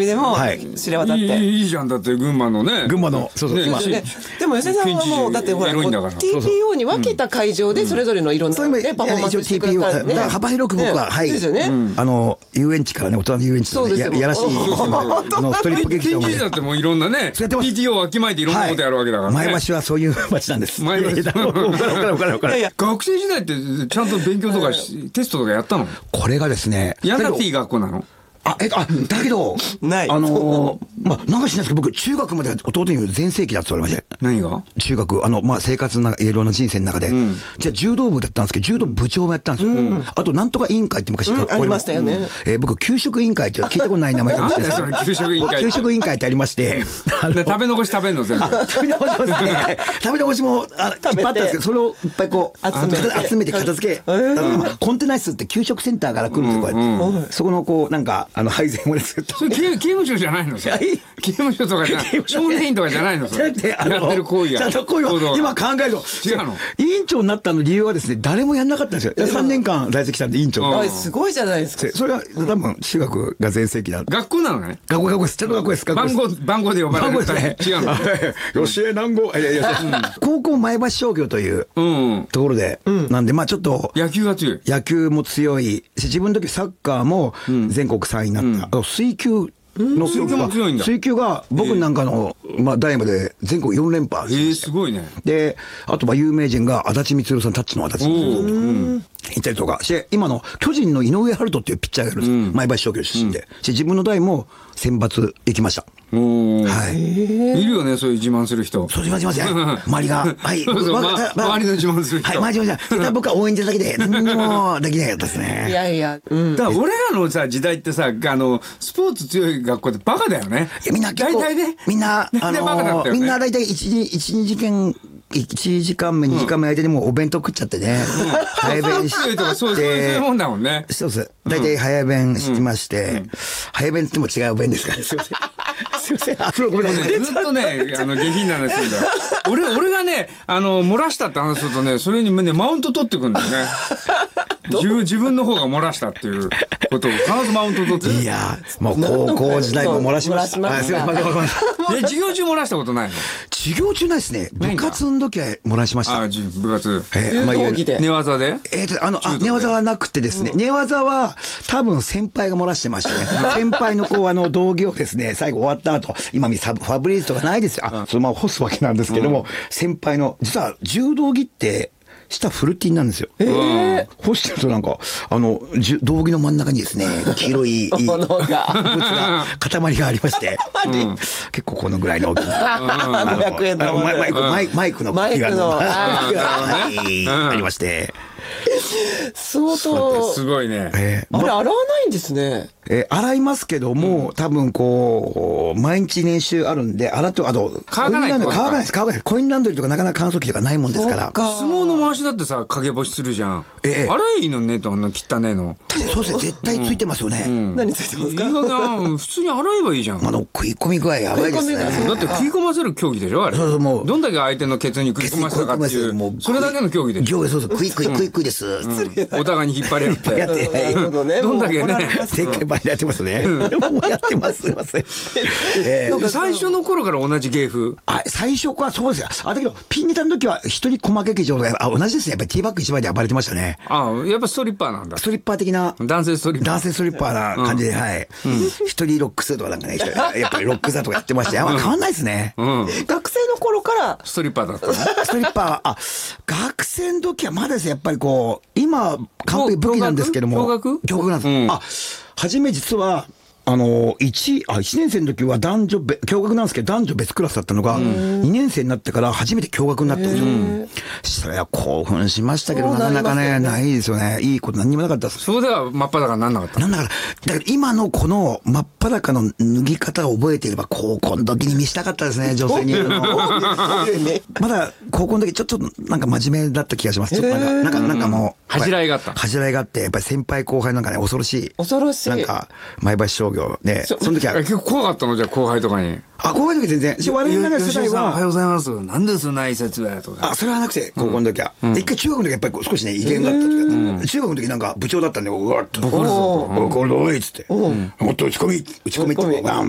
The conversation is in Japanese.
でも知れ渡って、 いいじゃん。だって群馬のね、 群馬のそうそう、今でも吉田さんはもうだってほら TPO に分けた会場でそれぞれのいろんなパフォーマンスしてくださるね。 幅広く僕はですよね。遊園地からね、大人の遊園地とやらしいストリップ劇場まで。 だってもういろんなね PTO をわきまえていろんなことやるわけだからね。 前橋はそういう街なんです。 前橋学生時代ってちゃんと勉強とかテストとかやったの？ これがですね、 やんなくていい学校なの？ だけど、 ない。 なんか知らないですけど、僕、中学まで弟に全盛期だって言われまして。 何が？ 中学、生活のいろんな人生の中で。じゃあ、柔道部だったんですけど、柔道部長もやったんですよ。あと、なんとか委員会って昔、 ありましたよね。 僕、給食委員会って聞いたことない名前があって。 給食委員会。 給食委員会ってありまして。 食べ残し食べんの全部。 食べ残しも、いっぱいあったんですけど、それをいっぱいこう、集めて片付け。コンテナ室って給食センターから来るとか、そこのこう、なんか、配膳を作った。 それ刑務所じゃないの？刑務所とかじゃない。少年院とかじゃないの？やってる行為が。 今考えると。 違うの？ 委員長になったの理由はですね、誰もやんなかったんですよ。3年間在籍したんで委員長。 すごいじゃないですか。 それは多分中学が全盛期だ。 学校なのね。 学校です。ちゃんと学校です。 番号で呼ばれる。違うの？ 吉江南郷。高校前橋商業というところで、なんでちょっと野球が強い。 野球も強いし、自分の時サッカーも全国3位になった。水球の水球が僕なんかの代まで全国4連覇。 すごいね。 で、あと有名人が足立光さん、タッチの足立光さんいったりとかして、今の巨人の井上温人っていうピッチャーがいるんです。前橋商業出身で。自分の代も選抜行きました。 はい。いるよね、そういう自慢する人。 そう、自慢しますね。周りが。はい。 周りの自慢する人。 はい、周りの自慢。僕は応援してるだけで、何にもできないかったですね。 いやいや。 だから俺らのさ、時代ってさ、スポーツ強い学校ってバカだよね。 いや、みんな結構、みんな、みんな大体1、2時間目、2時間目間にもうお弁当食っちゃってね。早弁して。 そういうもんだもんね。 そうです。大体早弁しまして、早弁っても違う弁ですからね。すいません。すいません。ごめんなさい。 ずっとね、下品な話するんだよ。俺がね、漏らしたって話するとね、それにね、マウント取ってくんだよね。自分の方が漏らしたっていうことを必ずマウント取って。 いや、もう高校時代も漏らしました。 すいません。授業中漏らしたことないの？ 授業中ないですね。部活の時は漏らしました。 部活。寝技で？ 寝技はなくてですね、寝技は多分先輩が漏らしてましたね。先輩の道着をですね、最後終わった後、今ファブリーズとかないですよ。そのまま干すわけなんですけども、先輩の、実は柔道着って、下フルティンなんですよ。干してるとなんか、道着の真ん中にですね、黄色い物が、塊がありまして、結構このぐらいの大きな。 500円のマイクの木がありまして。 相当。 すごいね。 あれ、洗わないんですね。 洗いますけども、多分こう、毎日練習あるんで、洗って、 乾かないです。 コインランドリーとかなかなか乾燥機とかないもんですから。 相撲の回しだってさ、陰干しするじゃん。洗いのねと、汚ねえの。 そうですね、絶対ついてますよね。 何ついてますか？ 普通に洗えばいいじゃん。 食い込み具合やばいですね。 だって食い込ませる競技でしょ、あれ。どんだけ相手のケツに食い込ませたかっていう、それだけの競技でしょ。 そうそう、食いです。 お互いに引っ張れるって。どんだけね。 正解ばりやってますね。もうやってます。すいません。 最初の頃から同じ芸風。 最初はそうですよ。だけど、ピンネタの時は一人細劇場が、同じですね。やっぱりティーバッグ一枚で暴れてましたね。 やっぱストリッパーなんだ。 ストリッパー的な。 男性ストリッパーな感じで、はい。一人ロックスとかなんかね、やっぱりロック座とかやってまして、変わんないですね。 学生の頃からストリッパーだった。 ストリッパー、学生の時はまだですね、やっぱりこう、今、完璧武器なんですけども。 驚愕なんです。初め実は、1年生の時は共学なんですけど、男女別クラスだったのが、2年生になってから初めて共学になったんですよ。それは興奮しましたけど、なかなかね、ないですよね。いいこと何にもなかったです。 そうでは真っ裸になんなかった。 だから今のこの真っ裸の脱ぎ方を覚えていれば、高校の時に見したかったですね、女性に。まだ高校の時ちょっとなんか真面目だった気がします。ちょっとなんかもう。 恥じらいがあった。 恥じらいがあって、やっぱり先輩後輩なんかね、恐ろしい。なんか、前橋商業ね、その時は。 結構怖かったのじゃあ後輩とかに。 後輩の時全然。我々の世代は。 おはようございます。なんでそんな挨拶はとか。 それはなくて、高校の時は。一回中学の時やっぱり少しね、威厳があった時だった。中学の時なんか部長だったんで、うわっと。これおいっつって。もっと打ち込みって、バン